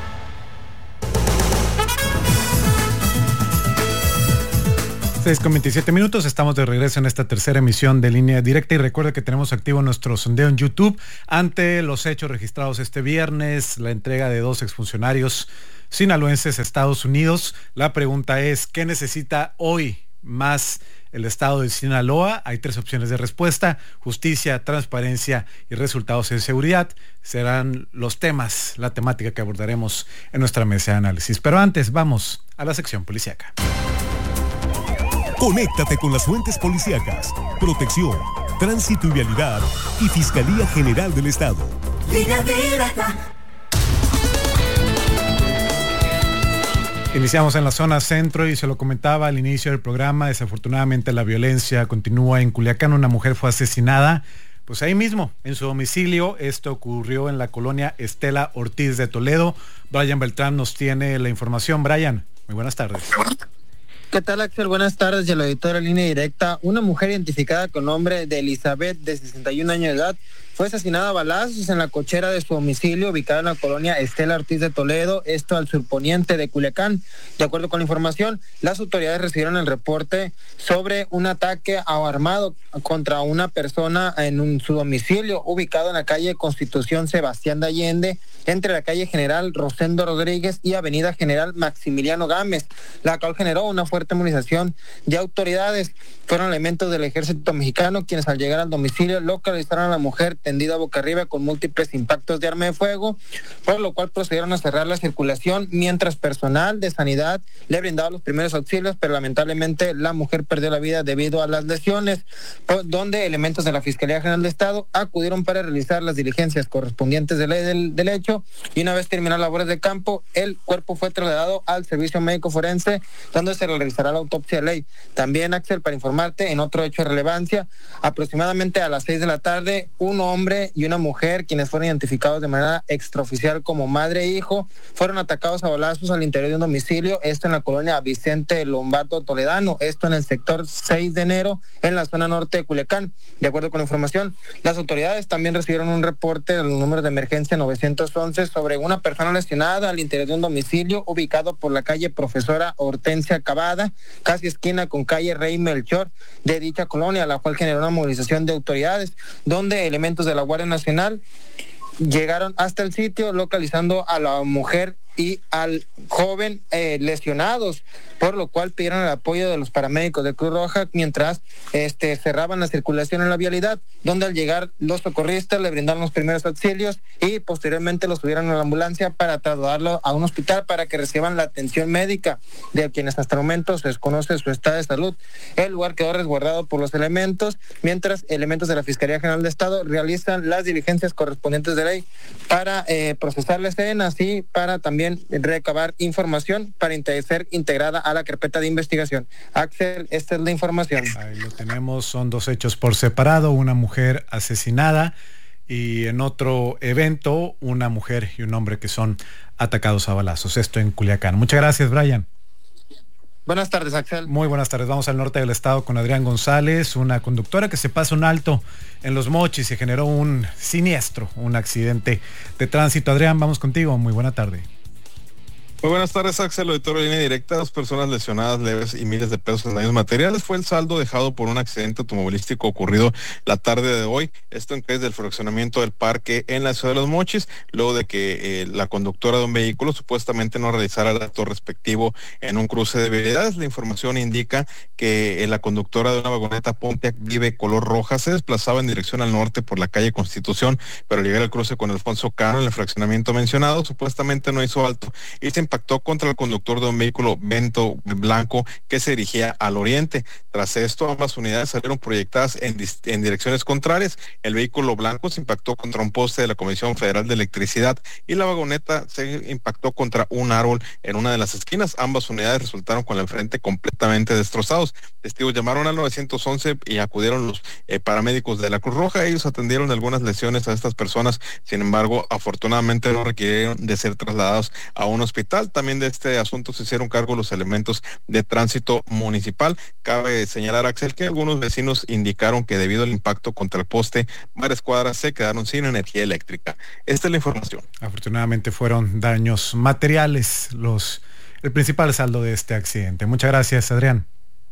seis con veintisiete minutos, estamos de regreso en esta tercera emisión de Línea Directa y recuerda que tenemos activo nuestro sondeo en YouTube ante los hechos registrados este viernes, la entrega de dos exfuncionarios sinaloenses a Estados Unidos. La pregunta es, ¿qué necesita hoy más el estado de Sinaloa? Hay tres opciones de respuesta: justicia, transparencia y resultados en seguridad. Serán los temas, la temática que abordaremos en nuestra mesa de análisis. Pero antes, vamos a la sección policíaca. Conéctate con las fuentes policíacas, protección, tránsito y vialidad y Fiscalía General del Estado. Línea directa. Iniciamos en la zona centro y se lo comentaba al inicio del programa. Desafortunadamente la violencia continúa en Culiacán. Una mujer fue asesinada pues ahí mismo, en su domicilio. Esto ocurrió en la colonia Estela Ortiz de Toledo. Brian Beltrán nos tiene la información. Brian, muy buenas tardes. ¿Qué tal, Axel? Buenas tardes, y el auditorio Línea Directa. Una mujer identificada con nombre de Elizabeth, de sesenta y un años de edad, fue asesinada a balazos en la cochera de su domicilio, ubicada en la colonia Estela Ortiz de Toledo, esto al surponiente de Culiacán. De acuerdo con la información, las autoridades recibieron el reporte sobre un ataque armado contra una persona en un, su domicilio, ubicado en la calle Constitución Sebastián de Allende, entre la calle General Rosendo Rodríguez y avenida General Maximiliano Gámez, la cual generó una fuerte movilización de autoridades. Fueron elementos del ejército mexicano quienes al llegar al domicilio localizaron a la mujer tendida boca arriba con múltiples impactos de arma de fuego, por lo cual procedieron a cerrar la circulación, mientras personal de sanidad le brindaba los primeros auxilios, pero lamentablemente la mujer perdió la vida debido a las lesiones, donde elementos de la Fiscalía General del Estado acudieron para realizar las diligencias correspondientes del, del, del hecho, y una vez terminadas las labores de campo, el cuerpo fue trasladado al servicio médico forense, donde se realizará la autopsia de ley. También, Axel, para informarte, en otro hecho de relevancia, aproximadamente a las seis de la tarde, un hombre y una mujer, quienes fueron identificados de manera extraoficial como madre e hijo, fueron atacados a balazos al interior de un domicilio, esto en la colonia Vicente Lombardo Toledano, esto en el sector seis de enero, en la zona norte de Culiacán. De acuerdo con la información, las autoridades también recibieron un reporte del número de emergencia novecientos once sobre una persona lesionada al interior de un domicilio ubicado por la calle Profesora Hortensia Cavada, casi esquina con calle Rey Melchor de dicha colonia, la cual generó una movilización de autoridades, donde elementos de la Guardia Nacional llegaron hasta el sitio, localizando a la mujer y al joven eh, lesionados, por lo cual pidieron el apoyo de los paramédicos de Cruz Roja mientras este, cerraban la circulación en la vialidad, donde al llegar los socorristas le brindaron los primeros auxilios y posteriormente lo subieron a la ambulancia para trasladarlo a un hospital para que reciban la atención médica, de quienes hasta el momento se desconoce su estado de salud. El lugar quedó resguardado por los elementos, mientras elementos de la Fiscalía General de Estado realizan las diligencias correspondientes de ley para eh, procesar la escena, así para también recabar información para ser integrada a la carpeta de investigación. Axel, esta es la información. Ahí lo tenemos, son dos hechos por separado, una mujer asesinada y en otro evento una mujer y un hombre que son atacados a balazos, esto en Culiacán. Muchas gracias, Brian. Buenas tardes, Axel. Muy buenas tardes. Vamos al norte del estado con Adrián González, una conductora que se pasa un alto en Los Mochis, se generó un siniestro, un accidente de tránsito. Adrián, vamos contigo. Muy buena tarde. Muy buenas tardes, Axel, auditorio de Línea Directa. Dos personas lesionadas leves y miles de pesos en daños materiales fue el saldo dejado por un accidente automovilístico ocurrido la tarde de hoy. Esto en calles del fraccionamiento del Parque en la ciudad de Los Mochis, luego de que eh, la conductora de un vehículo supuestamente no realizara el acto respectivo en un cruce de vialidades. La información indica que eh, la conductora de una vagoneta Pontiac Vive color roja se desplazaba en dirección al norte por la calle Constitución, pero al llegar al cruce con Alfonso Cano en el fraccionamiento mencionado, supuestamente no hizo alto y se impactó contra el conductor de un vehículo Vento blanco que se dirigía al oriente. Tras esto, ambas unidades salieron proyectadas en, en direcciones contrarias. El vehículo blanco se impactó contra un poste de la Comisión Federal de Electricidad y la vagoneta se impactó contra un árbol en una de las esquinas. Ambas unidades resultaron con el frente completamente destrozados. Testigos llamaron al nueve once y acudieron los eh, paramédicos de la Cruz Roja. Ellos atendieron algunas lesiones a estas personas. Sin embargo, afortunadamente no requirieron de ser trasladados a un hospital. También de este asunto se hicieron cargo los elementos de tránsito municipal. Cabe señalar, Axel, que algunos vecinos indicaron que debido al impacto contra el poste, varias cuadras se quedaron sin energía eléctrica. Esta es la información. Afortunadamente fueron daños materiales los el principal saldo de este accidente. Muchas gracias, Adrián.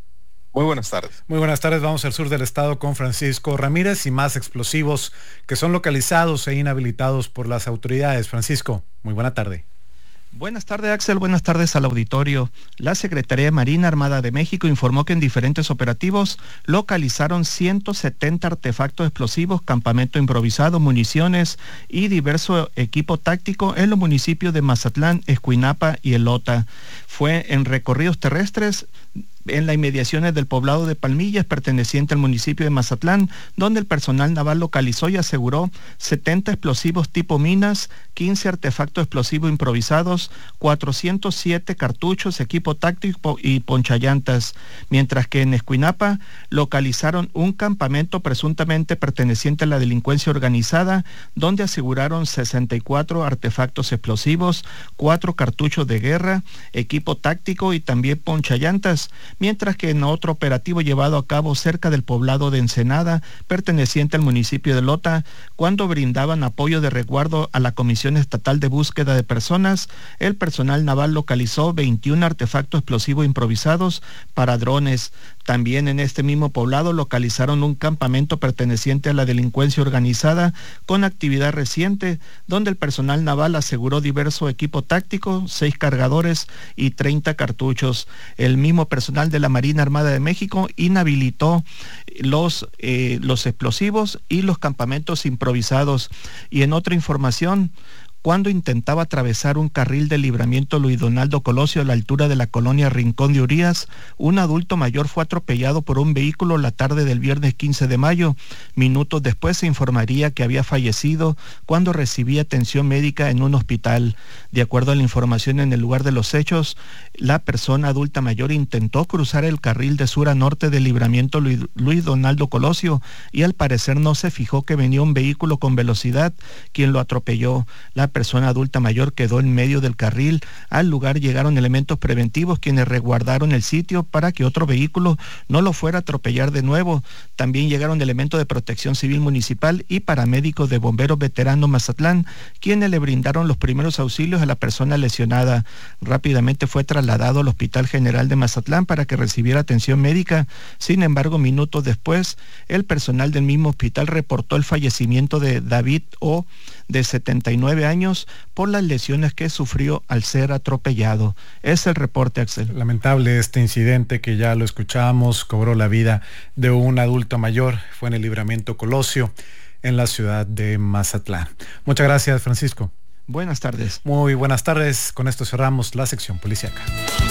Muy buenas tardes. Muy buenas tardes. Vamos al sur del estado con Francisco Ramírez y más explosivos que son localizados e inhabilitados por las autoridades. Francisco, muy buena tarde. Buenas tardes, Axel. Buenas tardes al auditorio. La Secretaría de Marina Armada de México informó que en diferentes operativos localizaron ciento setenta artefactos explosivos, campamento improvisado, municiones y diverso equipo táctico en los municipios de Mazatlán, Escuinapa y Elota. Fue en recorridos terrestres en las inmediaciones del poblado de Palmillas, perteneciente al municipio de Mazatlán, donde el personal naval localizó y aseguró setenta explosivos tipo minas, quince artefactos explosivos improvisados, cuatrocientos siete cartuchos, equipo táctico y ponchallantas, mientras que en Escuinapa localizaron un campamento presuntamente perteneciente a la delincuencia organizada, donde aseguraron sesenta y cuatro artefactos explosivos, cuatro cartuchos de guerra, equipo táctico y también ponchallantas, mientras que en otro operativo llevado a cabo cerca del poblado de Ensenada, perteneciente al municipio de Lota, cuando brindaban apoyo de resguardo a la Comisión Estatal de Búsqueda de Personas, el personal naval localizó veintiún artefactos explosivos improvisados para drones. También en este mismo poblado localizaron un campamento perteneciente a la delincuencia organizada con actividad reciente, donde el personal naval aseguró diverso equipo táctico, seis cargadores y treinta cartuchos. El mismo personal de la Marina Armada de México inhabilitó los, eh, los explosivos y los campamentos improvisados. Y en otra información, cuando intentaba atravesar un carril de libramiento Luis Donaldo Colosio a la altura de la colonia Rincón de Urías, un adulto mayor fue atropellado por un vehículo la tarde del viernes quince de mayo. Minutos después se informaría que había fallecido cuando recibía atención médica en un hospital. De acuerdo a la información en el lugar de los hechos, la persona adulta mayor intentó cruzar el carril de sur a norte del libramiento Luis, Luis Donaldo Colosio y al parecer no se fijó que venía un vehículo con velocidad quien lo atropelló. La persona adulta mayor quedó en medio del carril. Al lugar llegaron elementos preventivos quienes resguardaron el sitio para que otro vehículo no lo fuera a atropellar de nuevo. También llegaron elementos de protección civil municipal y paramédicos de bomberos veteranos Mazatlán, quienes le brindaron los primeros auxilios a la persona lesionada. Rápidamente fue trasladado al Hospital General de Mazatlán para que recibiera atención médica. Sin embargo, minutos después, el personal del mismo hospital reportó el fallecimiento de David O., de setenta y nueve años, por las lesiones que sufrió al ser atropellado. Es el reporte, Axel. Lamentable este incidente que ya lo escuchábamos, cobró la vida de un adulto mayor, fue en el libramiento Colosio, en la ciudad de Mazatlán. Muchas gracias, Francisco. Buenas tardes. Muy buenas tardes. Con esto cerramos la sección policíaca.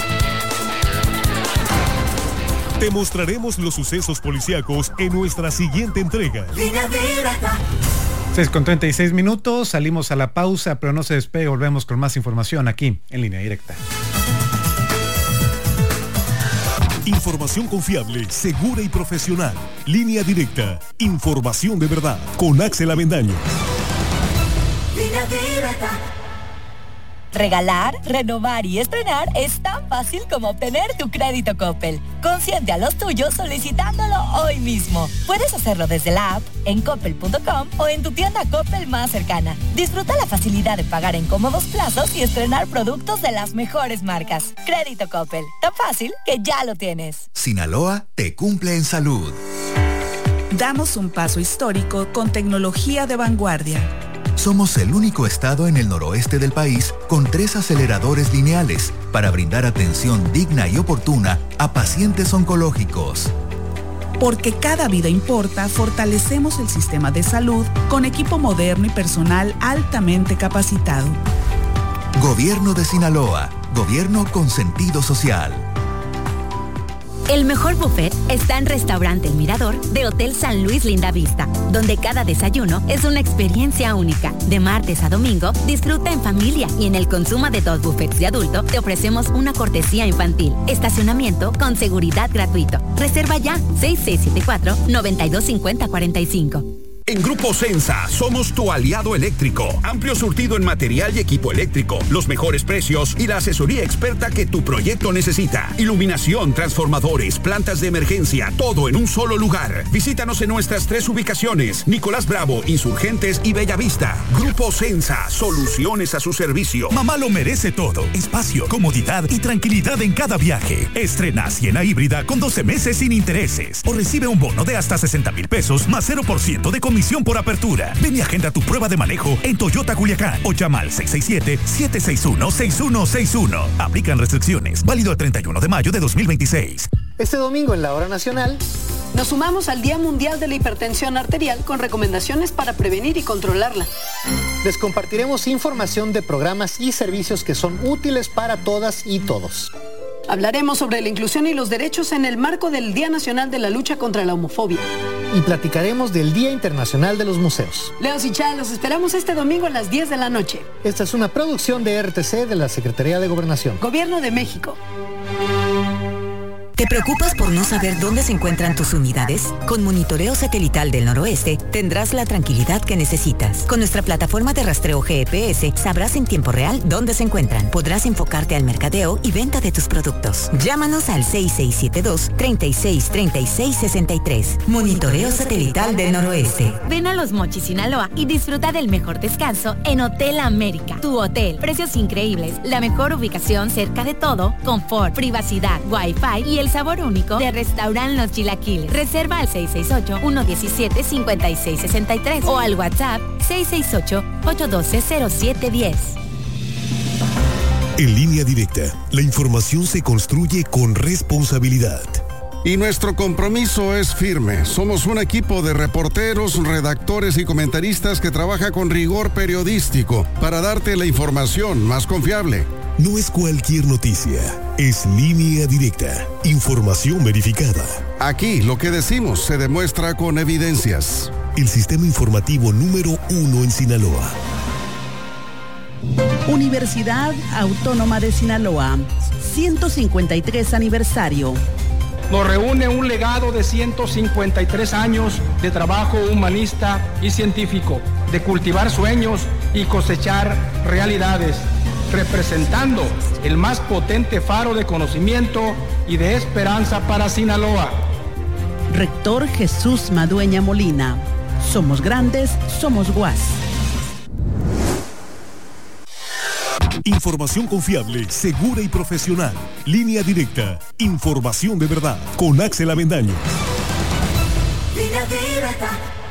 Te mostraremos los sucesos policíacos en nuestra siguiente entrega. seis con treinta y seis minutos, salimos a la pausa, pero no se despegue, volvemos con más información aquí en Línea Directa. Información confiable, segura y profesional. Línea Directa, información de verdad, con Axel Avendaño. Línea Directa. Regalar, renovar y estrenar es tan fácil como obtener tu crédito Coppel. Consiente a los tuyos solicitándolo hoy mismo. Puedes hacerlo desde la app, en coppel punto com o en tu tienda Coppel más cercana. Disfruta la facilidad de pagar en cómodos plazos y estrenar productos de las mejores marcas. Crédito Coppel, tan fácil que ya lo tienes. Sinaloa te cumple en salud. Damos un paso histórico con tecnología de vanguardia. Somos el único estado en el noroeste del país con tres aceleradores lineales para brindar atención digna y oportuna a pacientes oncológicos. Porque cada vida importa, fortalecemos el sistema de salud con equipo moderno y personal altamente capacitado. Gobierno de Sinaloa, gobierno con sentido social. El mejor buffet está en Restaurante El Mirador de Hotel San Luis Linda Vista, donde cada desayuno es una experiencia única. De martes a domingo, disfruta en familia y en el consumo de dos buffets de adulto te ofrecemos una cortesía infantil. Estacionamiento con seguridad gratuito. Reserva ya seis seis siete cuatro, nueve dos cinco cero cuatro cinco. En Grupo Sensa somos tu aliado eléctrico. Amplio surtido en material y equipo eléctrico, los mejores precios y la asesoría experta que tu proyecto necesita. Iluminación, transformadores, plantas de emergencia, todo en un solo lugar. Visítanos en nuestras tres ubicaciones: Nicolás Bravo, Insurgentes y Bellavista. Grupo Sensa, soluciones a su servicio. Mamá lo merece todo. Espacio, comodidad y tranquilidad en cada viaje. Estrena Siena híbrida con doce meses sin intereses. O recibe un bono de hasta sesenta mil pesos más cero por ciento de comisión por apertura. Ven y agenda tu prueba de manejo en Toyota Culiacán o llama al seis seis siete, siete seis uno, seis uno seis uno. Aplican restricciones. Válido el treinta y uno de mayo de dos mil veintiséis. Este domingo en la Hora Nacional nos sumamos al Día Mundial de la Hipertensión Arterial con recomendaciones para prevenir y controlarla. Les compartiremos información de programas y servicios que son útiles para todas y todos. Hablaremos sobre la inclusión y los derechos en el marco del Día Nacional de la Lucha contra la Homofobia. Y platicaremos del Día Internacional de los Museos. Leos y Chá, los esperamos este domingo a las diez de la noche. Esta es una producción de R T C de la Secretaría de Gobernación. Gobierno de México. ¿Te preocupas por no saber dónde se encuentran tus unidades? Con Monitoreo Satelital del Noroeste tendrás la tranquilidad que necesitas. Con nuestra plataforma de rastreo G P S sabrás en tiempo real dónde se encuentran. Podrás enfocarte al mercadeo y venta de tus productos. Llámanos al seis seis siete dos, treinta y seis, treinta y seis, sesenta y tres. Monitoreo Satelital del Noroeste. Ven a Los Mochis, Sinaloa y disfruta del mejor descanso en Hotel América. Tu hotel. Precios increíbles, la mejor ubicación cerca de todo, confort, privacidad, wifi y el sabor único de Restaurant Los Chilaquiles. Reserva al seis seis ocho, uno uno siete, cinco seis seis tres o al WhatsApp seis seis ocho, ocho uno dos, cero siete uno cero. En Línea Directa, la información se construye con responsabilidad. Y nuestro compromiso es firme. Somos un equipo de reporteros, redactores y comentaristas que trabaja con rigor periodístico para darte la información más confiable. No es cualquier noticia, es Línea Directa, información verificada. Aquí lo que decimos se demuestra con evidencias. El sistema informativo número uno en Sinaloa. Universidad Autónoma de Sinaloa, ciento cincuenta y tres aniversario. Nos reúne un legado de ciento cincuenta y tres años de trabajo humanista y científico, de cultivar sueños y cosechar realidades, representando el más potente faro de conocimiento y de esperanza para Sinaloa. Rector Jesús Madueña Molina. Somos grandes, somos U A S. Información confiable, segura y profesional. Línea Directa, información de verdad. Con Axel Avendaño. Línea Directa.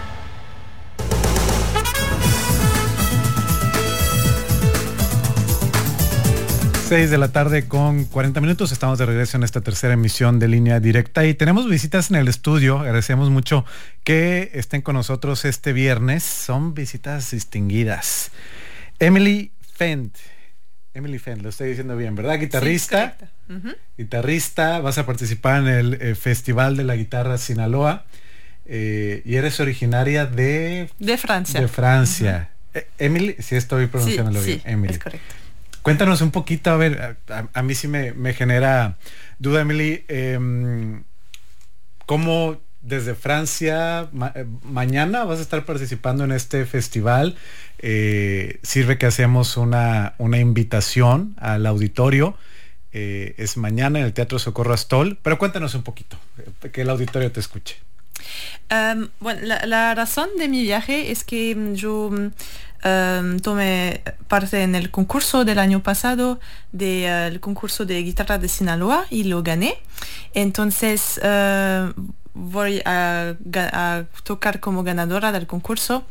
seis de la tarde con cuarenta minutos. Estamos de regreso en esta tercera emisión de Línea Directa y tenemos visitas en el estudio. Agradecemos mucho que estén con nosotros este viernes. Son visitas distinguidas. Emily Fent. Emily Fent, lo estoy diciendo bien, ¿verdad? Guitarrista. Sí, uh-huh. Guitarrista. Vas a participar en el eh, Festival de la Guitarra Sinaloa. Eh, y eres originaria de... De Francia. De Francia. Uh-huh. eh, Emily, si estoy pronunciándolo sí, bien. Sí, Emily. es correcto. Cuéntanos un poquito, a ver, a, a mí sí me, me genera duda, Emily, eh, ¿cómo desde Francia, ma mañana vas a estar participando en este festival. Eh, sirve que hacemos una, una invitación al auditorio. Eh, es mañana en el Teatro Socorro Astol, pero cuéntanos un poquito, que el auditorio te escuche. Um, bueno, la, la razón de mi viaje es que yo um, tomé parte en el concurso del año pasado, del de, uh, concurso de guitarra de Sinaloa, y lo gané. Entonces uh, voy a, a tocar como ganadora del concurso,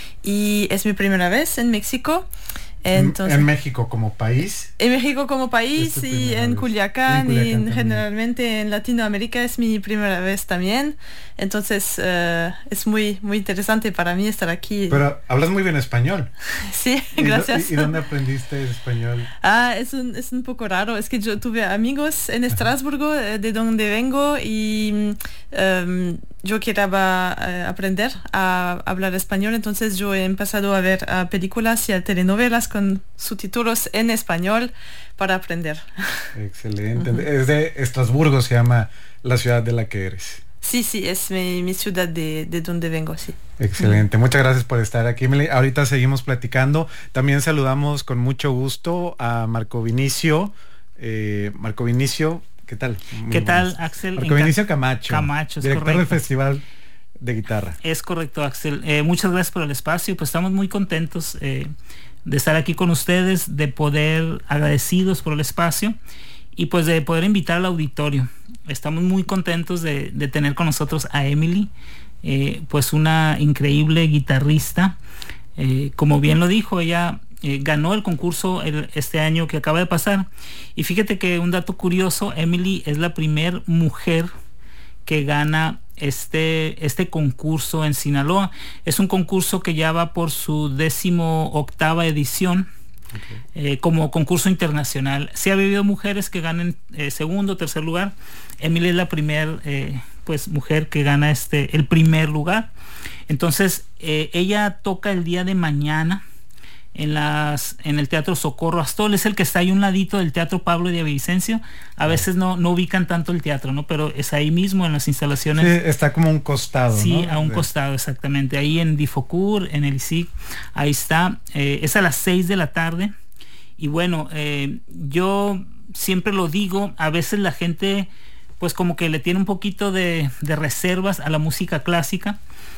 y es mi primera vez en México. Entonces, en México como país. En México como país este y en Culiacán, y, en Culiacán y generalmente en Latinoamérica es mi primera vez también. Entonces uh, es muy muy interesante para mí estar aquí. Pero hablas muy bien español. Sí, gracias. ¿Y, y dónde aprendiste español? Ah, es un, es un poco raro. Es que yo tuve amigos en Estrasburgo, de donde vengo, y um, yo quería uh, aprender a hablar español. Entonces yo he empezado a ver uh, películas y a telenovelas con subtítulos en español para aprender. Excelente. Uh-huh. Es de Estrasburgo, se llama la ciudad de la que eres. Sí, sí, es mi, mi ciudad de, de donde vengo, sí. Excelente, muchas gracias por estar aquí, Emily. Ahorita seguimos platicando. También saludamos con mucho gusto a Marco Vinicio. Eh, Marco Vinicio, ¿qué tal? Muy ¿Qué buenas. tal, Axel? Marco Vinicio Camacho. Camacho, es director correcto. del Festival de Guitarra. Es correcto, Axel. Eh, muchas gracias por el espacio. Pues estamos muy contentos eh, de estar aquí con ustedes, de poder, agradecidos por el espacio, y pues de poder invitar al auditorio. Estamos muy contentos de, de tener con nosotros a Emily, eh, pues una increíble guitarrista. Eh, como bien lo dijo, ella eh, ganó el concurso el, este año que acaba de pasar. Y fíjate que un dato curioso, Emily es la primer mujer que gana este, este concurso en Sinaloa. Es un concurso que ya va por su décimo octava edición. Okay. Eh, como concurso internacional. Sí ha habido mujeres que ganen eh, segundo, tercer lugar. Emily es la primer eh, pues mujer que gana este el primer lugar. Entonces eh, ella toca el día de mañana en las en el Teatro Socorro Astol. Es el que está ahí un ladito del Teatro Pablo de Villavicencio. A veces no, no ubican tanto el teatro, ¿no? Pero es ahí mismo en las instalaciones. Sí, está como un costado. Sí, ¿no? a un de... costado, exactamente. Ahí en Difocur, en el I S I C, ahí está. Eh, es a las seis de la tarde. Y bueno, eh, yo siempre lo digo, a veces la gente pues como que le tiene un poquito de, de reservas a la música clásica,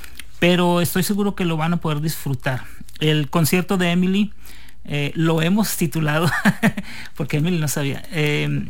pero estoy seguro que lo van a poder disfrutar. El concierto de Emily eh, lo hemos titulado, porque Emily no sabía, eh,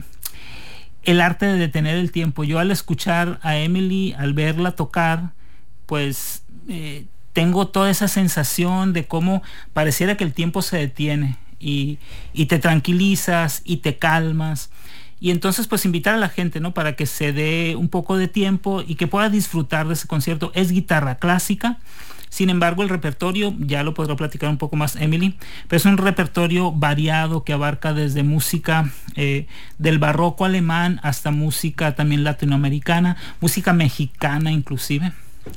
el arte de detener el tiempo. Yo al escuchar a Emily, al verla tocar, pues eh, tengo toda esa sensación de cómo pareciera que el tiempo se detiene y, y te tranquilizas y te calmas. Y entonces pues invitar a la gente, ¿no? Para que se dé un poco de tiempo y que pueda disfrutar de ese concierto. Es guitarra clásica. Sin embargo, el repertorio, ya lo podrá platicar un poco más Emily, pero es un repertorio variado que abarca desde música eh, del barroco alemán hasta música también latinoamericana, música mexicana inclusive.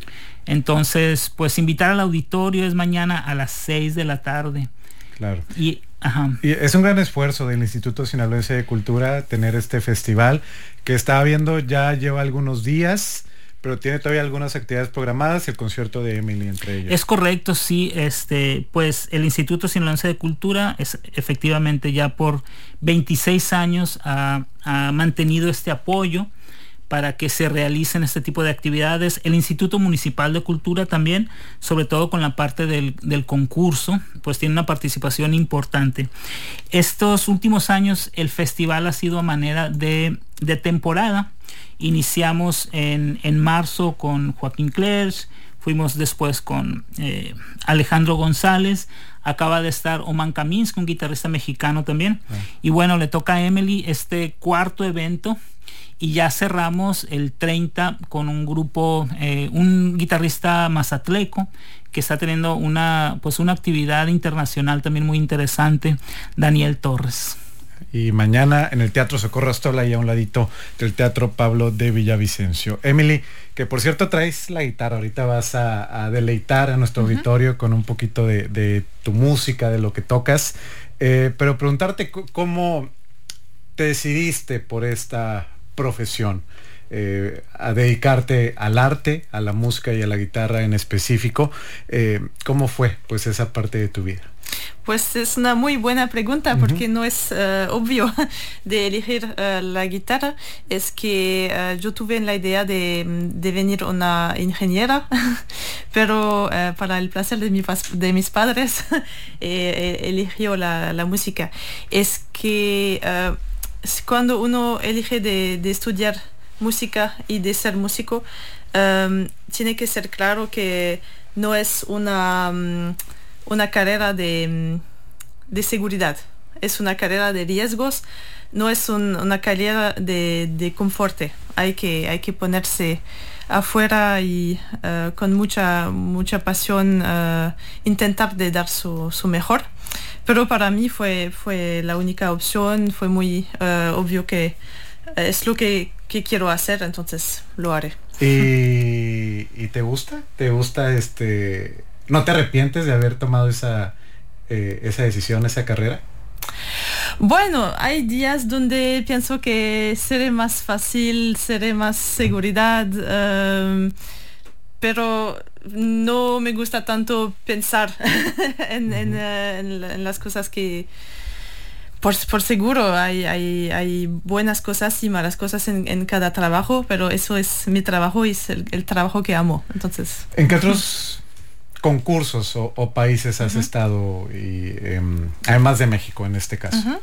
Entonces, pues invitar al auditorio es mañana a las seis de la tarde. Claro. Y, ajá. y es un gran esfuerzo del Instituto Sinaloense de Cultura tener este festival que estaba viendo, ya lleva algunos días, pero tiene todavía algunas actividades programadas, el concierto de Emily entre ellos. Es correcto, sí. Este, pues el Instituto Sinaloense de Cultura es efectivamente ya por veintiséis años ha, ha mantenido este apoyo para que se realicen este tipo de actividades. El Instituto Municipal de Cultura también, sobre todo con la parte del, del concurso, pues tiene una participación importante. Estos últimos años el festival ha sido a manera de, de temporada. Iniciamos en, en marzo con Joaquín Clerch, fuimos después con eh, Alejandro González, acaba de estar Oman Kaminsky, un guitarrista mexicano también, ah. y bueno, le toca a Emily este cuarto evento, y ya cerramos el treinta con un grupo, eh, un guitarrista mazatleco que está teniendo una, pues una actividad internacional también muy interesante, Daniel Torres. Y mañana en el Teatro Socorro Astol, ahí a un ladito del Teatro Pablo de Villavicencio. Emily, que por cierto traes la guitarra, ahorita vas a, a deleitar a nuestro uh-huh. auditorio con un poquito de, de tu música, de lo que tocas, eh, pero preguntarte c- cómo te decidiste por esta profesión. eh, a dedicarte al arte, a la música y a la guitarra en específico. Eh, ¿Cómo fue pues esa parte de tu vida? Pues es una muy buena pregunta porque uh-huh. no es uh, obvio de elegir uh, la guitarra. Es que uh, yo tuve la idea de, de venir una ingeniera, pero uh, para el placer de, mi, de mis padres eh, eligió la, la música. Es que uh, cuando uno elige de, de estudiar música y de ser músico, um, tiene que ser claro que no es una... Um, una carrera de, de seguridad, es una carrera de riesgos, no es un, una carrera de, de confort. Hay que, hay que ponerse afuera y uh, con mucha, mucha pasión uh, intentar de dar su, su mejor. Pero para mí fue, fue la única opción, fue muy uh, obvio que es lo que, que quiero hacer, entonces lo haré. ¿Y, y te gusta? ¿Te gusta este...? ¿No te arrepientes de haber tomado esa, eh, esa decisión, esa carrera? Bueno, hay días donde pienso que seré más fácil, seré más seguridad, um, pero no me gusta tanto pensar en, uh-huh. en, uh, en, en las cosas que... Por, por seguro hay, hay, hay buenas cosas y malas cosas en, en cada trabajo, pero eso es mi trabajo y es el, el trabajo que amo. Entonces... ¿En qué otros concursos o, o países has uh-huh. estado, y eh, además de México en este caso? Uh-huh.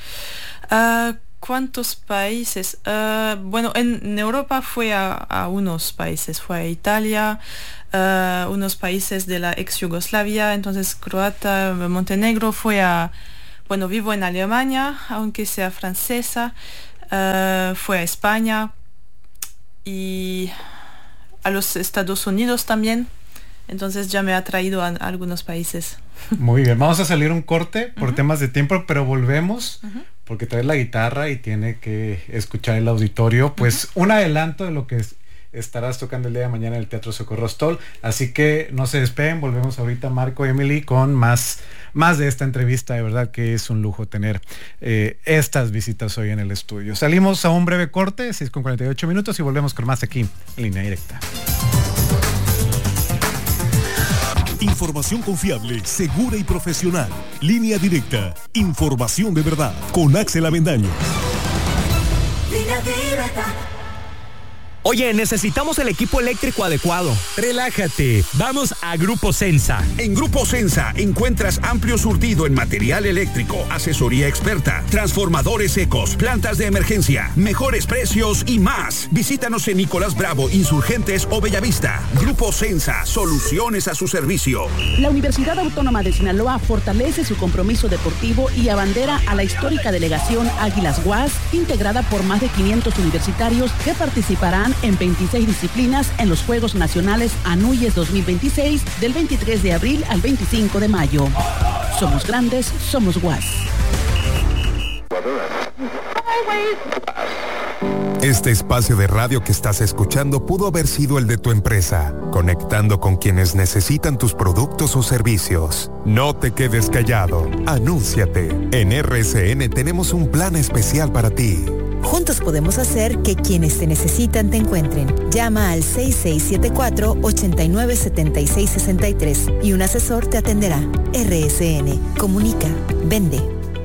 Uh, ¿Cuántos países? Uh, bueno, en, en Europa fue a, a unos países, fue a Italia, uh, unos países de la ex Yugoslavia, entonces Croacia, Montenegro, fue a, bueno, vivo en Alemania, aunque sea francesa, uh, fue a España y a los Estados Unidos también. Entonces ya me ha traído a, a algunos países. Muy bien, vamos a salir un corte por uh-huh. temas de tiempo, pero volvemos uh-huh. porque traes la guitarra y tiene que escuchar el auditorio. Pues uh-huh. un adelanto de lo que es, estarás tocando el día de mañana en el Teatro Socorro Stol. Así que no se despeguen, volvemos ahorita, Marco, Emily, con más, más de esta entrevista. De verdad que es un lujo tener eh, estas visitas hoy en el estudio. Salimos a un breve corte, seis con cuarenta y ocho minutos, y volvemos con más aquí en Línea Directa. Información confiable, segura y profesional. Línea Directa. Información de verdad. Con Axel Avendaño. Línea Directa. Oye, necesitamos el equipo eléctrico adecuado. Relájate, vamos a Grupo Sensa. En Grupo Sensa encuentras amplio surtido en material eléctrico, asesoría experta, transformadores secos, plantas de emergencia, mejores precios y más. Visítanos en Nicolás Bravo, Insurgentes o Bellavista. Grupo Sensa, soluciones a su servicio. La Universidad Autónoma de Sinaloa fortalece su compromiso deportivo y abandera a la histórica delegación Águilas U A S, integrada por más de quinientos universitarios que participarán en veintiséis disciplinas en los Juegos Nacionales Anuyes dos mil veintiséis del veintitrés de abril al veinticinco de mayo. Somos grandes, somos U A S. Este espacio de radio que estás escuchando pudo haber sido el de tu empresa, conectando con quienes necesitan tus productos o servicios. No te quedes callado, anúnciate. En R S N tenemos un plan especial para ti. Juntos podemos hacer que quienes te necesitan te encuentren. Llama al seis seis siete cuatro, ocho nueve siete seis seis tres y un asesor te atenderá. R S N. Comunica. Vende.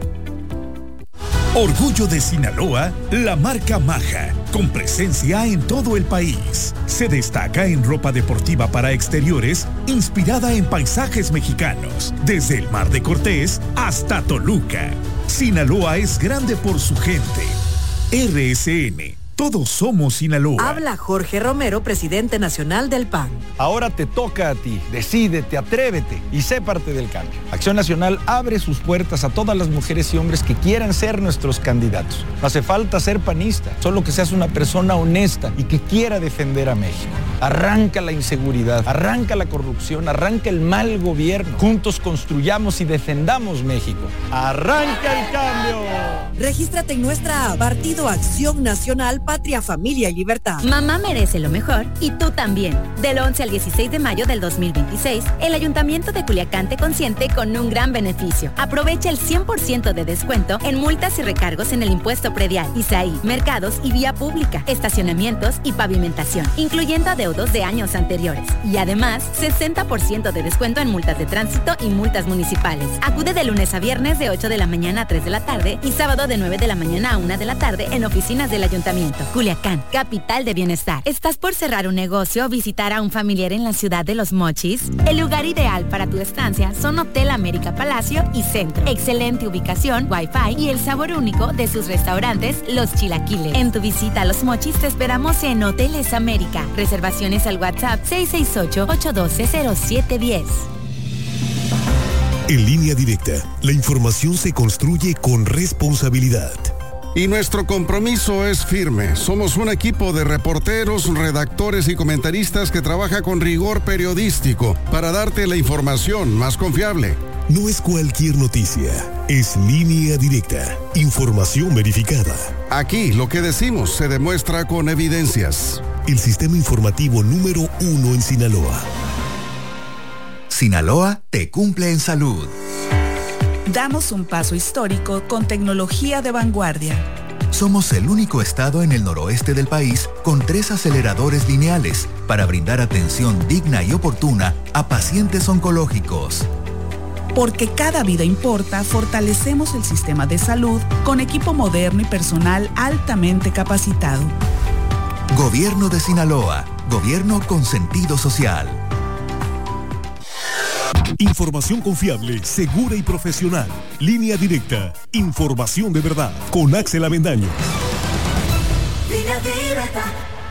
Orgullo de Sinaloa, la marca Maja, con presencia en todo el país. Se destaca en ropa deportiva para exteriores, inspirada en paisajes mexicanos, desde el Mar de Cortés hasta Toluca. Sinaloa es grande por su gente. R S N, todos somos Sinaloa. Habla Jorge Romero, presidente nacional del P A N. Ahora te toca a ti. Decídete, atrévete y sé parte del cambio. Acción Nacional abre sus puertas a todas las mujeres y hombres que quieran ser nuestros candidatos. No hace falta ser panista, solo que seas una persona honesta y que quiera defender a México. Arranca la inseguridad, arranca la corrupción, arranca el mal gobierno. Juntos construyamos y defendamos México. ¡Arranca el cambio! Regístrate en nuestra app, Partido Acción Nacional patria, familia y libertad. Mamá merece lo mejor y tú también. Del once al dieciséis de mayo del dos mil veintiséis, el Ayuntamiento de Culiacán te consiente con un gran beneficio. Aprovecha el cien por ciento de descuento en multas y recargos en el impuesto predial, I S A I, mercados y vía pública, estacionamientos y pavimentación, incluyendo adeudos de años anteriores. Y además, sesenta por ciento de descuento en multas de tránsito y multas municipales. Acude de lunes a viernes de ocho de la mañana a tres de la tarde y sábado de nueve de la mañana a una de la tarde en oficinas del Ayuntamiento. Culiacán, capital de bienestar. ¿Estás por cerrar un negocio o visitar a un familiar en la ciudad de Los Mochis? El lugar ideal para tu estancia son Hotel América Palacio y Centro. Excelente ubicación, Wi-Fi y el sabor único de sus restaurantes Los Chilaquiles. En tu visita a Los Mochis te esperamos en Hoteles América. Reservaciones al WhatsApp seis seis ocho, ocho uno dos, cero siete uno cero. En Línea Directa, la información se construye con responsabilidad. Y nuestro compromiso es firme. Somos un equipo de reporteros, redactores y comentaristas que trabaja con rigor periodístico para darte la información más confiable. No es cualquier noticia, es Línea Directa, información verificada. Aquí lo que decimos se demuestra con evidencias. El sistema informativo número uno en Sinaloa. Sinaloa te cumple en salud. Damos un paso histórico con tecnología de vanguardia. Somos el único estado en el noroeste del país con tres aceleradores lineales para brindar atención digna y oportuna a pacientes oncológicos. Porque cada vida importa, fortalecemos el sistema de salud con equipo moderno y personal altamente capacitado. Gobierno de Sinaloa, gobierno con sentido social. Información confiable, segura y profesional. Línea Directa, información de verdad. Con Axel Avendaño. Línea Directa.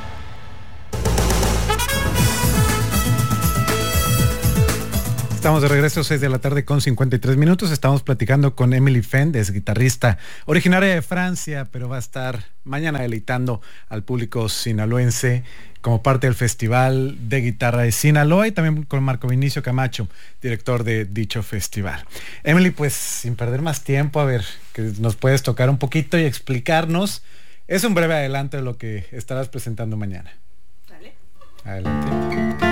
Estamos de regreso, seis de la tarde con cincuenta y tres minutos. Estamos platicando con Emily Fenn, es guitarrista originaria de Francia, pero va a estar mañana deleitando al público sinaloense como parte del Festival de Guitarra de Sinaloa, y también con Marco Vinicio Camacho, director de dicho festival. Emily, pues sin perder más tiempo, a ver, que nos puedes tocar un poquito y explicarnos. Es un breve adelanto de lo que estarás presentando mañana. Dale. Adelante.